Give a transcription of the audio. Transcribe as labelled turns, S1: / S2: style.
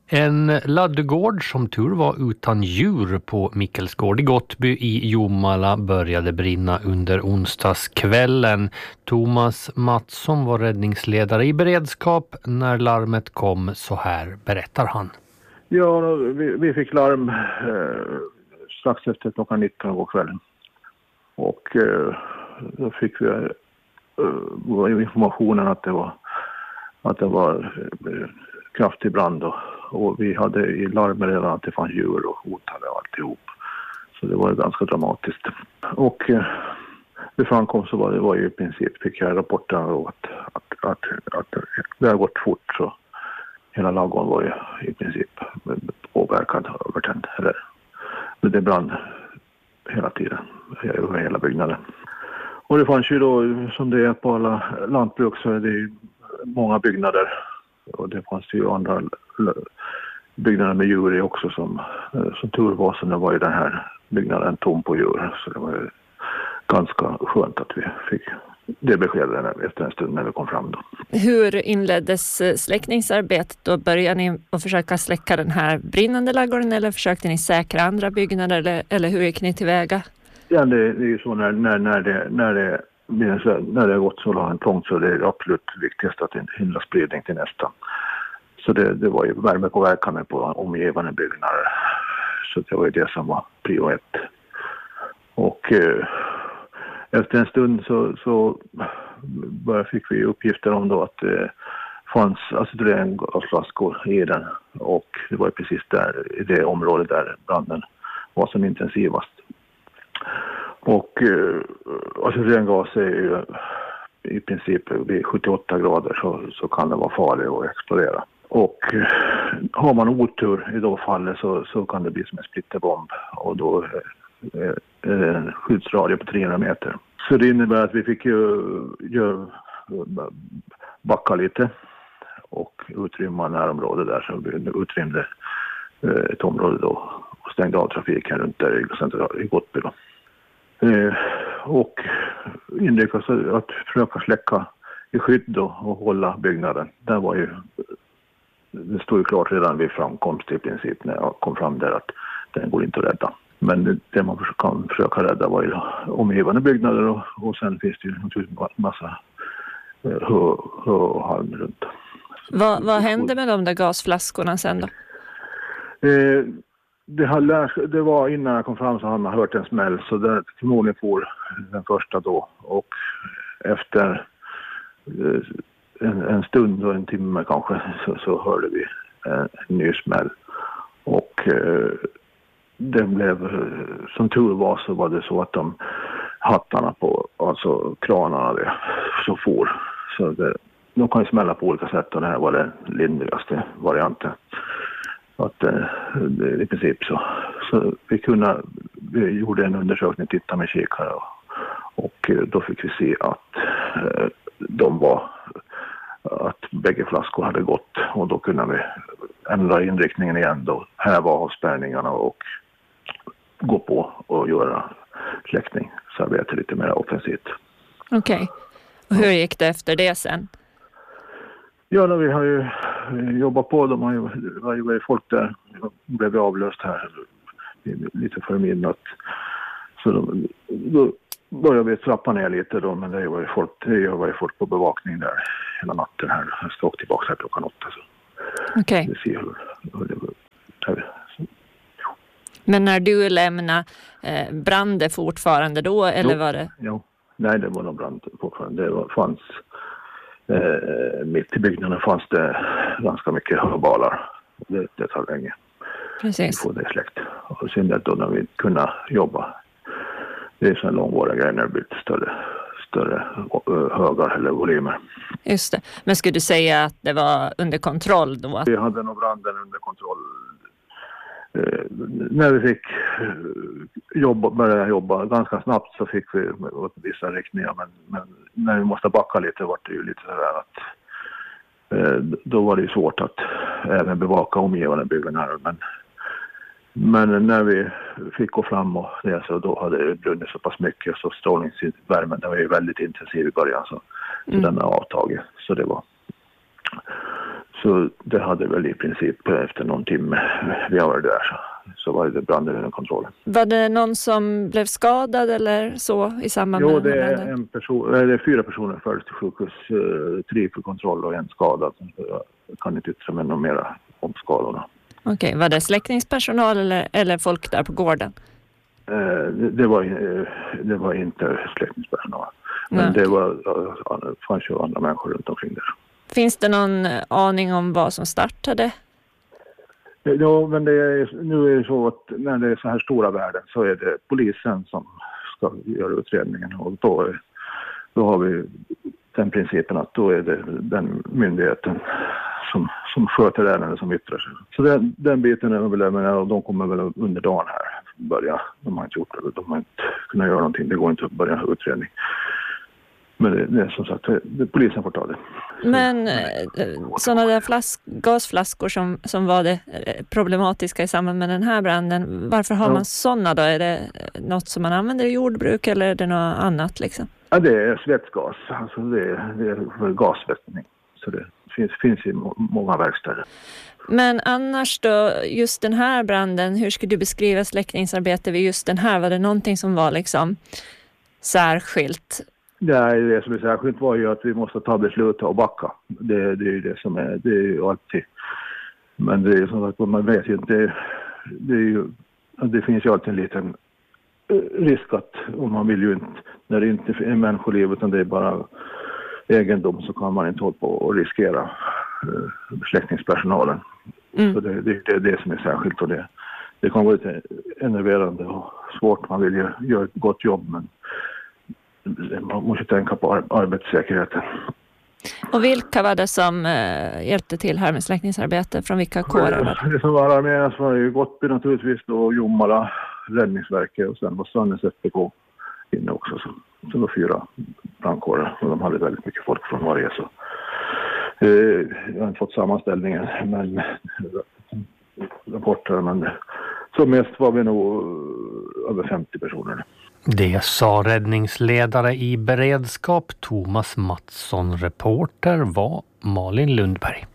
S1: En laddgård som tur var utan djur på Mikkelsgård i Gottby i Jomala började brinna under onsdagskvällen. Thomas Mattsson var räddningsledare i beredskap när larmet kom. Så här berättar han.
S2: Ja, vi fick larm strax efter klockan 19 på kvällen. Och då fick vi informationen att det var kraftig brand och vi hade i larmet redan att det fanns djur och hotade alltihop. Så det var ganska dramatiskt. Och vid framkomst så var ju i princip, fick jag rapporten att det har gått fort, så hela ladugården var ju i princip påverkad, övertänd. Men det brann hela tiden, över hela byggnaden. Och det fanns ju då, som det är på alla lantbruk, så är det ju många byggnader. Och det fanns ju andra byggnader med djur i också, som tur var, så var ju den här byggnaden tom på djur. Så det var ju ganska skönt att vi fick det beskedet efter en stund när vi kom fram då.
S3: Hur inleddes släckningsarbetet då? Började ni att försöka släcka den här brinnande ladugården eller försökte ni säkra andra byggnader eller hur gick ni tillväga?
S2: Ja, det är ju så när det har gått så långt så det är det absolut viktigaste att hindra spridning till nästa. Så det var ju värmepåverkan på omgivande byggnader. Så det var ju det som var prio 1. Och efter en stund så fick vi uppgifter om då att det fanns acetylenglasflaskor i den. Och det var ju precis där, i det området där branden var som intensivast. Och acetylengas är ju i princip vid 78 grader så kan det vara farligt att explodera. Och har man otur i då fallet så kan det bli som en splitterbomb, och då är det en skyddsradie på 300 meter. Så det innebär att vi fick ju backa lite och utrymma närområdet där, så vi utrymde ett område då och stängde av trafiken runt där i Gottby då. Och inriktades att försöka släcka i skydd då och hålla byggnaden. Det stod ju klart redan vid framkomst i princip när jag kom fram där att den går inte att rädda. Men det man kan försöka rädda var ju omgivande byggnader och sen finns det ju naturligtvis en massa hö och halm runt.
S3: Vad hände med de där gasflaskorna sen då?
S2: Det var innan jag kom fram så hade man hört en smäll, så det förmodligen får den första då, och efter en stund och en timme kanske så hörde vi en ny smäll, och det blev, som tur var så var det så att de hattarna på, alltså kranarna så for, så de kan ju smälla på olika sätt, och det här var den lindrigaste varianten. Att i princip så vi gjorde en undersökning, tittade med kikare och då fick vi se att att bägge flaskor hade gått, och då kunde vi ändra inriktningen igen då, häva avspärrningarna och gå på och göra släckning, så arbetade lite mer offensivt.
S3: Okej. Och hur gick det efter det sen?
S2: Ja, då vi har ju jobbat på, de har ju varit folk där, blev avlöst här lite före midnatt. Så då började vi trappa ner lite då, men det har varit folk på bevakning där hela natten här. Jag ska åka tillbaka här klockan 8.
S3: Okej.
S2: Vi ser hur det är.
S3: Men när du lämnade, brann det fortfarande då, eller var det?
S2: Ja, nej, det var nog brand fortfarande. Fanns mitt i byggnaden fanns det ganska mycket hörbalar. Det tar länge.
S3: Precis.
S2: Vi får det släckt. Och sen då när vi kunde jobba. Det är så en långvariga grejer när det blir större högar eller volymer.
S3: Just det. Men skulle du säga att det var under kontroll då?
S2: Vi hade nog branden under kontroll. När vi fick börja jobba ganska snabbt så fick vi vissa riktningar, men när vi måste backa lite var det ju lite sådär att då var det svårt att även bevaka omgivande byggnader, men när vi fick gå fram och det, så då hade det brunnit så pass mycket, så strålningsvärmen var ju väldigt intensiv i början, så den har avtagit, så det var Så det hade väl i princip efter någon timme vi var där så var det branden under kontroll.
S3: Var det någon som blev skadad eller så i samband med
S2: det är
S3: branden?
S2: det är 4 personer fördes till sjukhus, 3 för kontroll och 1 skadad. Jag kan inte yttra mig något mer om skadorna.
S3: Okej, var det släckningspersonal eller folk där på gården?
S2: Det var inte släckningspersonal. Men det fanns ju andra människor runt omkring där.
S3: Finns det någon aning om vad som startade?
S2: Ja, men nu är det så att när det är så här stora värden så är det polisen som ska göra utredningen. Och då har vi den principen att då är det den myndigheten som sköter ärendet som yttrar sig. Så den biten är väl, och de kommer väl under dagen här börja. De har inte gjort det, de har inte kunnat göra någonting. Det går inte att börja utredning. Men det är som sagt, polisen får ta det.
S3: Men sådana där gasflaskor som var det problematiska i samband med den här branden, varför har man sådana då? Är det något som man använder i jordbruk eller är det något annat liksom?
S2: Ja, det är svetsgas. Alltså det är gasvätning. Så det finns i många verkstäder.
S3: Men annars då, just den här branden, hur skulle du beskriva släckningsarbete vid just den här? Var det någonting som var liksom särskilt?
S2: Nej, det som är särskilt var ju att vi måste ta beslut och backa. Det är ju det som är, det är ju alltid. Men det är som att man vet ju inte, det finns ju alltid en liten risk att om man vill ju inte, när det inte är människoliv utan det är bara egendom så kan man inte hålla på och riskera släckningspersonalen. Så det är det som är särskilt och det kan vara lite enerverande och svårt. Man vill ju göra ett gott jobb men man måste tänka på arbetssäkerheten.
S3: Och vilka var det som hjälpte till här med släckningsarbete? Från vilka kårer?
S2: Det som var arméns var ju Gottby naturligtvis då, Jomala, Räddningsverket och sen var Sannäs FPK inne också. Så det var 4 brandkårer och de hade väldigt mycket folk från varje så. Jag har inte fått sammanställningen men rapporter men som mest var vi nog över 50 personer.
S1: Det sa räddningsledare i beredskap Thomas Mattsson. Reporter var Malin Lundberg.